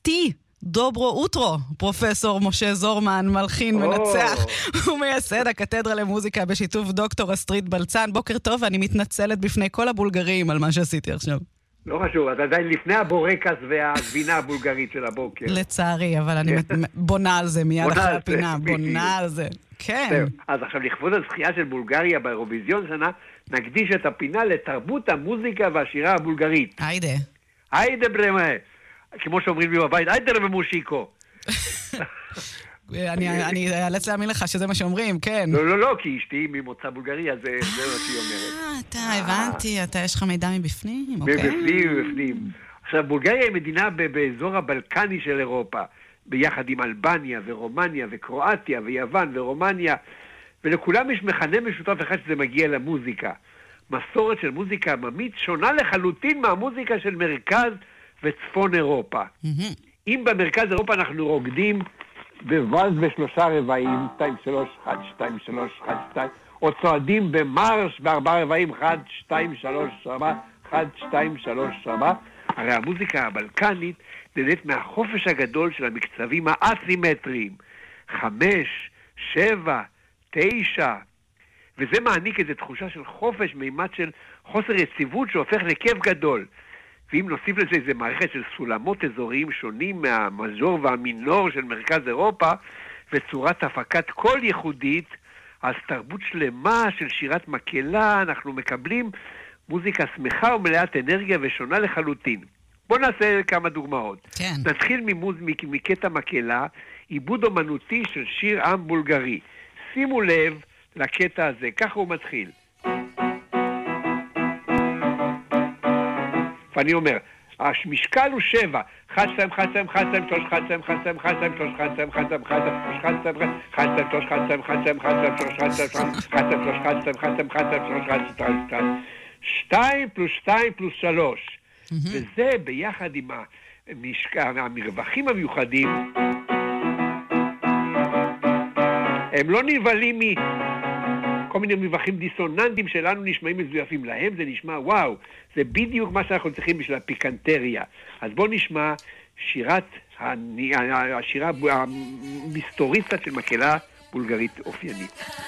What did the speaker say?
איתי דוברו אוטרו, פרופסור משה זורמן, מלחין, מנצח ומייסד הקתדרה למוזיקה בשיתוף דוקטור אסטרית בלצן. בוקר טוב, ואני מתנצלת בפני כל הבולגרים על מה שעשיתי עכשיו. לא חשוב, אתה עדיין לפני הבורקס והגבינה הבולגרית של הבוקר. לצערי, אבל אני בונה על זה מיד אחרי הפינה, בונה על זה. כן. אז עכשיו לכבוד הזכייה של בולגריה באירוויזיון שנה, נקדיש את הפינה לתרבות המוזיקה והשירה הבולגרית. היידה. היידה ברמה. כמו שאומרים לי בבית, היידה במושיקו. אני אאלץ להאמין לך שזה מה שאומרים, כן. לא, כי אשתי ממוצא בולגרי, אז זה מה שהיא אומרת. אתה הבנתי, יש לך מידע מבפנים? מבפנים. עכשיו, בולגריה היא מדינה באזור הבלקני של אירופה, ביחד עם אלבניה ורומניה וקרואטיה ויוון ורומניה, ולכולם יש מכנה משותף אחד שזה מגיע למוזיקה. מסורת של מוזיקה עממית שונה לחלוטין מהמוזיקה של מרכז וצפון אירופה. אם במרכז אירופה אנחנו רוקדים בוואלס בשלושה רבעים, 2, 3, 1, 2, 3, 1, 2, או צועדים במרש בארבעה רבעים, 1, 2, 3, 4, 1, 2, 3, 4. הרי המוזיקה הבלקנית נהנית מהחופש הגדול של המקצבים האסימטריים, 5, 7, 9, וזה מעניק איזו תחושה של חופש, מימד של חוסר יציבות שהופך לכיף גדול. ואם נוסיף לזה איזו מערכת של סולמות אזוריים שונים מהמז'ור והמינור של מרכז אירופה, וצורת הפקת קול ייחודית, אז תרבות שלמה של שירת מקהלה, אנחנו מקבלים מוזיקה שמחה ומלאת אנרגיה ושונה לחלוטין. בואו נעשה כמה דוגמאות. כן. נתחיל מקטע מקהלה, עיבוד אומנותי של שיר עם בולגרי. שימו לב לקטע הזה, ככה הוא מתחיל. ואני אומר, המשקל הוא 7, 1, 2, 1, 2, 1, 2, 3, 1, 2, 1, 2, 1, 2, 3, 1, 2, 1, 2, 1, 2, 1, 2, 1, 2, 3, 1, 2, 1, 2, 1, 2, 3, 1, 2, 1, 2, 3, 1, 2, 1, 2, 1, 2, 3, 1, 2, 2, 2 פלוס 2 פלוס 3. וזה ביחד עם המרווחים המיוחדים, הם לא נבלים כל מיני מרווחים דיסוננטיים שלנו נשמעים מזויפים. להם זה נשמע וואו, זה בדיוק מה שאנחנו צריכים בשביל הפיקנטריה. אז בואו נשמע השירה המסתוריסטית של מקהלה בולגרית אופיינית.